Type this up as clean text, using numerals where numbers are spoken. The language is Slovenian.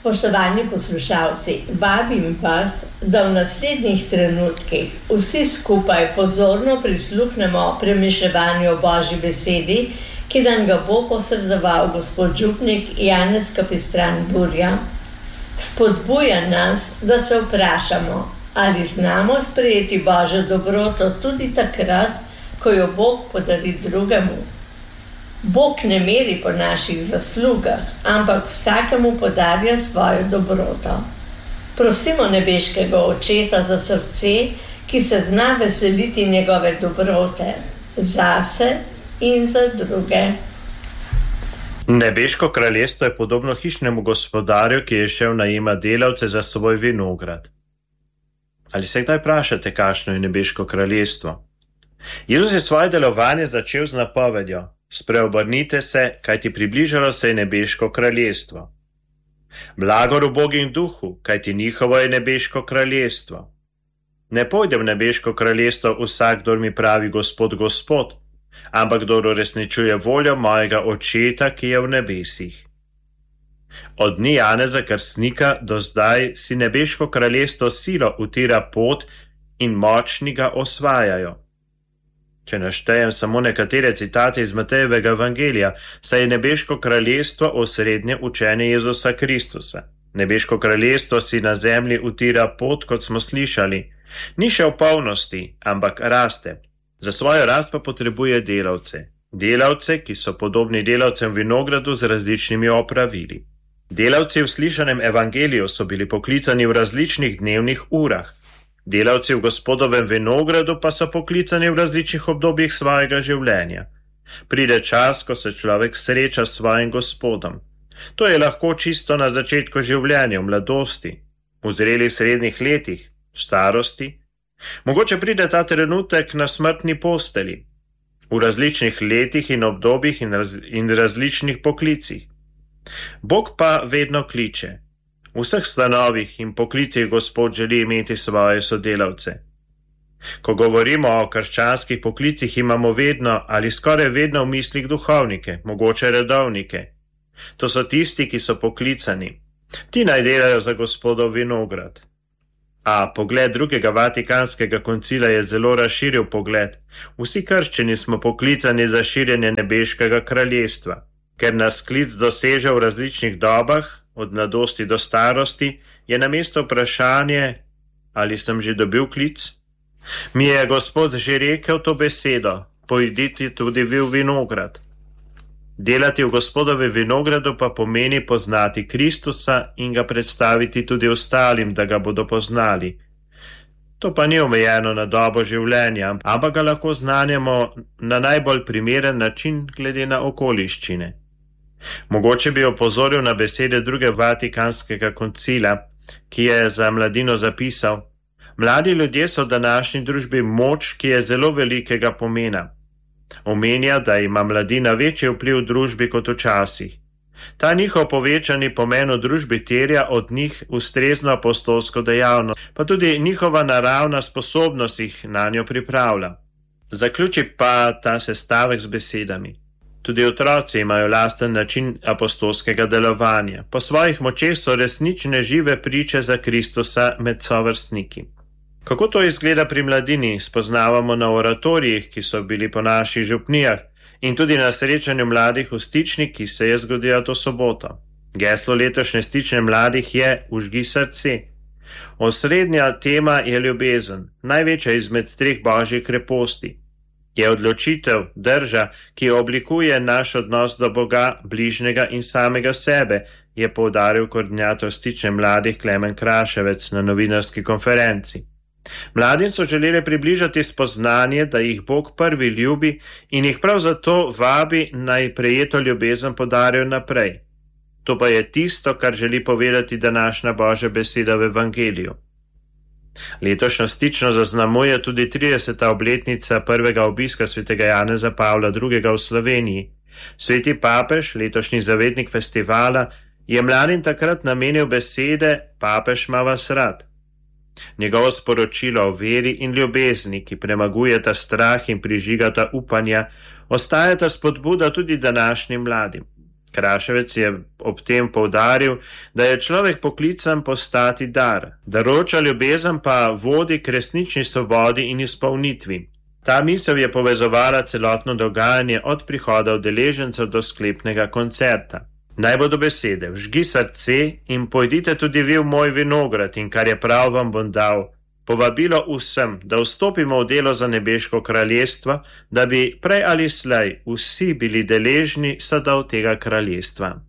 Spoštovani poslušalci, vabim vas, da v naslednjih trenutkih vsi skupaj pozorno prisluhnemo premišljevanju o Božji besedi, ki nam ga bo posredoval gospod župnik Janez Kapistran Burja. Spodbuja nas, da se vprašamo, ali znamo sprejeti Božjo dobroto tudi takrat, ko jo Bog podari drugemu. Bog ne meri po naših zaslugah, ampak vsakemu podarja svojo dobroto. Prosimo nebeškega Očeta za srce, ki se zna veseliti njegove dobrote, zase in za druge. Nebeško kraljestvo je podobno hišnemu gospodarju, ki je šel najemati delavce za svoj vinograd. Ali se kdaj vprašate, kakšno je nebeško kraljestvo? Jezus je svoje delovanje začel z napovedjo: Spreobrnite se, kajti približalo se je nebeško kraljestvo. Blagor ubogim duhu, kajti njihovo je nebeško kraljestvo. Ne pojde v nebeško kraljestvo vsak, kdor mi pravi Gospod, Gospod, ampak kdor uresničuje voljo mojega Očeta, ki je v nebesih. Od dni Janeza Krstnika do zdaj si nebeško kraljestvo silo utira pot in močni ga osvajajo. Če naštejem samo nekatere citate iz Matejevega evangelija, saj je nebeško kraljestvo osrednje učenje Jezusa Kristusa. Nebeško kraljestvo si na zemlji utira pot, kot smo slišali. Ni še v polnosti, ampak raste. Za svojo rast pa potrebuje delavce. Delavce, ki so podobni delavcem v vinogradu z različnimi opravili. Delavci v slišanem evangeliju so bili poklicani v različnih dnevnih urah. Delavci v Gospodovem vinogradu pa so poklicani v različnih obdobjih svojega življenja. Pride čas, ko se človek sreča s svojim Gospodom. To je lahko čisto na začetku življenja, v mladosti, v zrelih srednjih letih, v starosti. Mogoče pride ta trenutek na smrtni posteli, v različnih letih in obdobjih in različnih poklicih. Bog pa vedno kliče. V vseh stanovih in poklicih Gospod želi imeti svoje sodelavce. Ko govorimo o krščanskih poklicih, imamo vedno ali skoraj vedno v mislih duhovnike, mogoče redovnike. To so tisti, ki so poklicani. Ti naj delajo za Gospodov vinograd. A pogled drugega Vatikanskega koncila je zelo razširil pogled. Vsi krščani smo poklicani za širjenje nebeškega kraljestva. Ker nas klic doseže v različnih dobah, od mladosti do starosti, je na mesto vprašanje, ali sem že dobil klic? Mi je Gospod že rekel to besedo: pojdite tudi vi v vinograd. Delati v Gospodove vinogradu pa pomeni poznati Kristusa in ga predstaviti tudi ostalim, da ga bodo poznali. To pa ni omejeno na dobo življenja, ampak ga lahko znanjamo na najbolj primeren način glede na okoliščine. Mogoče bi opozoril na besede drugega Vatikanskega koncila, ki je za mladino zapisal: Mladi ljudje so v današnji družbi moč, ki je zelo velikega pomena. Omenja, da ima mladina večji vpliv v družbi kot včasih. Ta njihov povečani pomen v družbi terja od njih ustrezno apostolsko dejavnost, pa tudi njihova naravna sposobnost jih na njo pripravlja. Zaključi pa ta sestavek z besedami: Tudi otroci imajo lasten način apostolskega delovanja. Po svojih močeh so resnične žive priče za Kristusa med sovrstniki. Kako to izgleda pri mladini, spoznavamo na oratorijih, ki so bili po naših župnijah, in tudi na srečanju mladih v Stični, ki se je zgodila to soboto. Geslo letošnje Stične mladih je Vžgi srce. Osrednja tema je ljubezen, največja izmed treh božjih kreposti. Je odločitev, drža, ki oblikuje naš odnos do Boga, bližnjega in samega sebe, je poudaril koordinator Stične mladih Klemen Kraševec na novinarski konferenci. Mladim so želeli približati spoznanje, da jih Bog prvi ljubi in jih prav zato vabi, naj prejeto ljubezen podarijo naprej. To pa je tisto, kar želi povedati današnja Božja beseda v evangeliju. Letošnjo Stično zaznamuje tudi 30. obletnica prvega obiska svetega Janeza Pavla II. V Sloveniji. Sveti papež, letošnji zavetnik festivala, je mladim takrat namenil besede: Papež ima vas rad. Njegovo sporočilo o veri in ljubezni, ki premagujeta strah in prižigata upanja, ostajata spodbuda tudi današnjim mladim. Kraševec je ob tem poudaril, da je človek poklican postati dar, daroča ljubezen pa vodi k resnični svobodi in izpolnitvi. Ta misel je povezovala celotno dogajanje od prihoda udeležencev do sklepnega koncerta. Naj bodo besede: vžgi srce in pojdite tudi vi v moj vinograd in kar je prav vam bom dal. Povabilo vsem, da vstopimo v delo za nebeško kraljestvo, da bi prej ali slej vsi bili deležni sadov tega kraljestva.